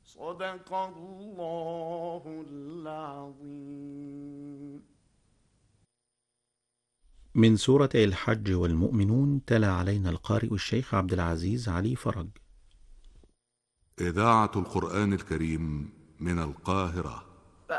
صدق الله العظيم. من سورة الحج والمؤمنون، تلا علينا القارئ الشيخ عبد العزيز علي فرج. إذاعة القرآن الكريم من القاهرة.